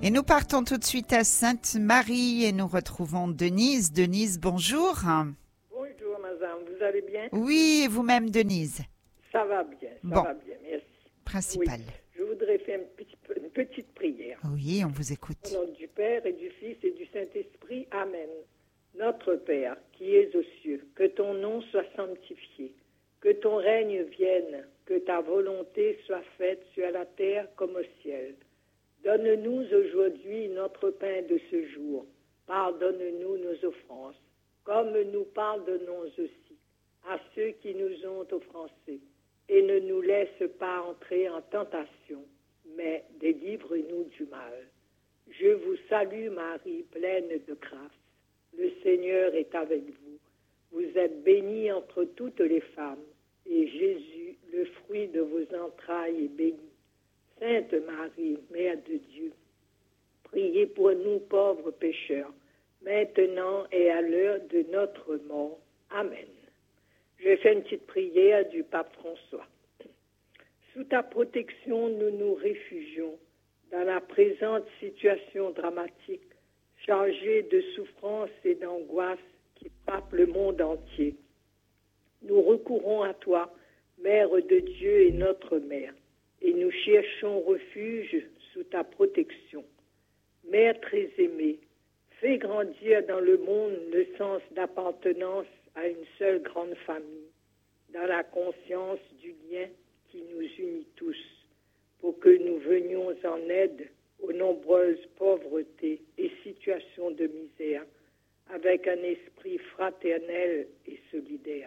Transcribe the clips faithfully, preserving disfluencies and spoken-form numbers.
Et nous partons tout de suite à Sainte-Marie et nous retrouvons Denise. Denise, bonjour. Bonjour, madame. Vous allez bien? Oui, et vous-même, Denise? Ça va bien, ça bon. va bien, merci. Principal. Oui, je voudrais faire une petite, une petite prière. Oui, on vous écoute. Au nom du Père et du Fils et du Saint-Esprit, Amen. Notre Père, qui es aux cieux, que ton nom soit sanctifié, que ton règne vienne, que ta volonté soit faite sur la terre comme au ciel. Donne-nous aujourd'hui notre pain de ce jour. Pardonne-nous nos offenses, comme nous pardonnons aussi à ceux qui nous ont offensés. Et ne nous laisse pas entrer en tentation, mais délivre-nous du mal. Je vous salue Marie, pleine de grâce. Le Seigneur est avec vous. Vous êtes bénie entre toutes les femmes, et Jésus, le fruit de vos entrailles, est béni. Sainte Marie, Mère de Dieu, priez pour nous pauvres pécheurs, maintenant et à l'heure de notre mort. Amen. Je vais faire une petite prière du pape François. Sous ta protection, nous nous réfugions dans la présente situation dramatique, chargée de souffrance et d'angoisse qui frappe le monde entier. Nous recourons à toi, Mère de Dieu et notre Mère, et nous cherchons refuge sous ta protection. Mère très aimée, fais grandir dans le monde le sens d'appartenance à une seule grande famille, dans la conscience du lien qui nous unit tous, pour que nous venions en aide aux nombreuses pauvretés et situations de misère, avec un esprit fraternel et solidaire.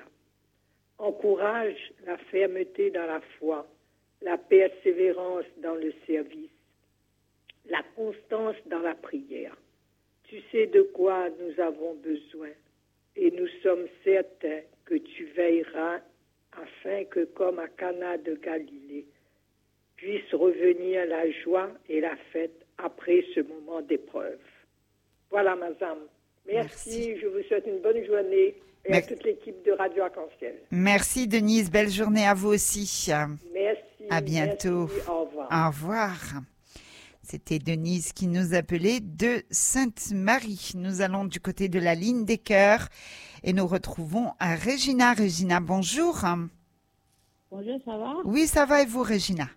Encourage la fermeté dans la foi, la persévérance dans le service, la constance dans la prière. Tu sais de quoi nous avons besoin et nous sommes certains que tu veilleras afin que, comme à Cana de Galilée, puisse revenir la joie et la fête après ce moment d'épreuve. Voilà, madame. Merci. Merci. Je vous souhaite une bonne journée et Merci. À toute l'équipe de Radio Arc-en-Ciel. Merci, Denise. Belle journée à vous aussi. Merci. À bientôt. Merci. Au revoir. Au revoir. C'était Denise qui nous appelait de Sainte-Marie. Nous allons du côté de la ligne des cœurs et nous retrouvons à Régina. Régina, bonjour. Bonjour, ça va? Oui, ça va et vous, Régina?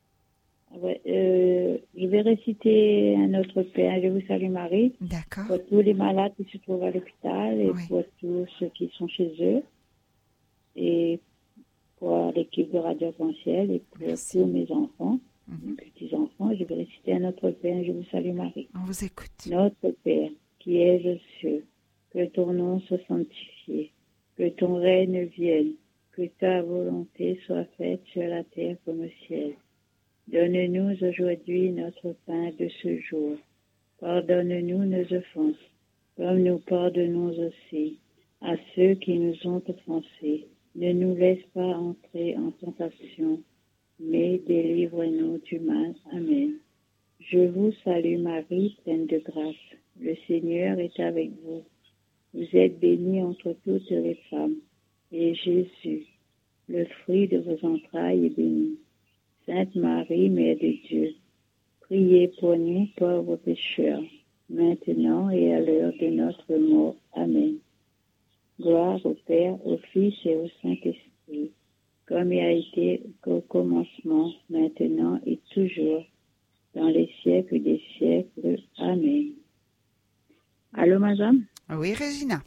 Ouais, euh, je vais réciter un autre Père. Je vous salue Marie. D'accord. Pour tous les malades qui se trouvent à l'hôpital et oui. pour tous ceux qui sont chez eux et pour l'équipe de Radio Arc-en-Ciel et pour Merci. Tous mes enfants, mm-hmm. mes petits-enfants. Je vais réciter un autre Père. Je vous salue Marie. On vous écoute. Notre Père qui es aux cieux, que ton nom soit sanctifié, que ton règne vienne, que ta volonté soit faite sur la terre comme au ciel. Donne-nous aujourd'hui notre pain de ce jour. Pardonne-nous nos offenses, comme nous pardonnons aussi à ceux qui nous ont offensés. Ne nous laisse pas entrer en tentation, mais délivre-nous du mal. Amen. Je vous salue Marie, pleine de grâce. Le Seigneur est avec vous. Vous êtes bénie entre toutes les femmes, et Jésus, le fruit de vos entrailles, est béni. Sainte Marie, Mère de Dieu, priez pour nous pauvres pécheurs, maintenant et à l'heure de notre mort. Amen. Gloire au Père, au Fils et au Saint-Esprit, comme il a été au commencement, maintenant et toujours, dans les siècles des siècles. Amen. Allô, madame? Oui, Régina.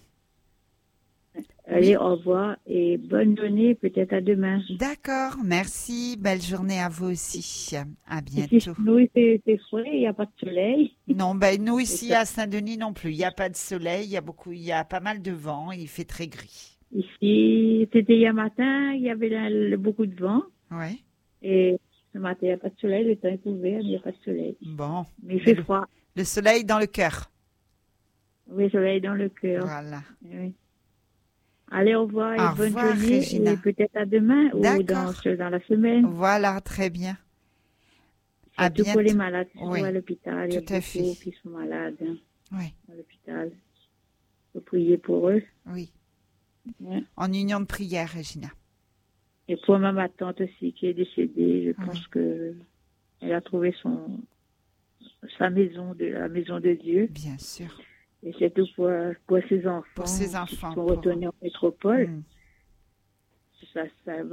Allez, au revoir et bonne journée, peut-être à demain. D'accord, merci. Belle journée à vous aussi. À bientôt. Ici, nous, il fait, fait frais, il n'y a pas de soleil. Non, ben nous ici à Saint-Denis non plus. Il n'y a pas de soleil, il y a beaucoup, il y a pas mal de vent, il fait très gris. Ici, c'était hier matin, il y avait là, le, beaucoup de vent. Oui. Et ce matin, il n'y a pas de soleil, le temps est ouvert, mais il n'y a pas de soleil. Bon. Mais il fait le, froid. Le soleil dans le cœur. Oui, le soleil dans le cœur. Voilà. Oui. Allez, au revoir et au bonne revoir, journée. Régina. Et peut-être à demain ou dans, dans la semaine. Voilà, très bien. À bientôt. Surtout pour les malades qui oui. sont à l'hôpital. Tout il y a à beaucoup fait. qui sont malades hein, oui. à l'hôpital. Il faut prier pour eux. Oui. Ouais. En union de prière, Régina. Et pour ma, ma tante aussi qui est décédée, je oui. pense que elle a trouvé son sa maison, de la maison de Dieu. Bien sûr. Et c'est tout pour, pour ses enfants, Pour ses enfants. qui sont retournés en métropole. Mm. Ça, ça